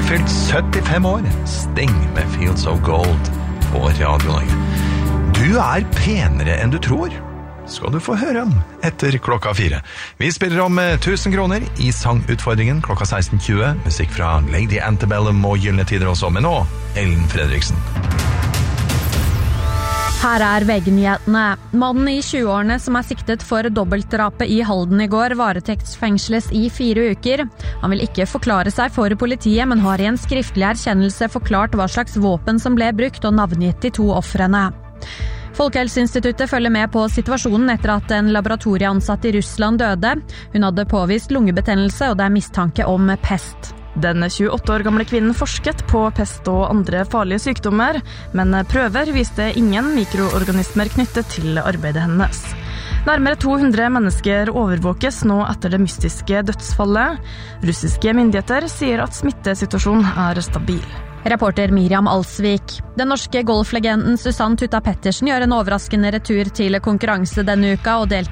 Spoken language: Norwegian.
fylt 75 år. Sting med Fields of Gold på Radio Norge. Du penere enn du tror. Skal du få høre om etter klokka 4. Vi spiller om 1000 kroner i sangutfordringen klokka 16.20. Musikk fra Lady Antebellum og Gyllene Tider også, men nå Ellen Fredriksen. Her VG-nyhetene. Mannen i 20-årene som siktet for dobbeltdrapet i Halden i går varetektsfengsles i 4 uker. Han vil ikke forklare seg for politiet, men har i en skriftlig erkjennelse forklart hva slags våpen som ble brukt og navngitt de 2 ofrene. Folkehelseinstituttet følger med på situasjonen etter at en laboratorieansatt i Russland døde. Hun hadde påvist lungebetennelse, og det mistanke om pest. Den 28 år gamle kvinnen forsket på pest og andre farlige sykdommer, men prøver viste ingen mikroorganismer knyttet til arbeidet hennes. Nærmere 200 mennesker overvåkes nå etter det mystiske dødsfallet. Russiske myndigheter sier at smittesituasjonen stabil. Reporter Miriam Alsvik. Den norske golflegenden Susanne Tutta Pettersen gjør en overraskende retur til konkurranse denne uka og deltar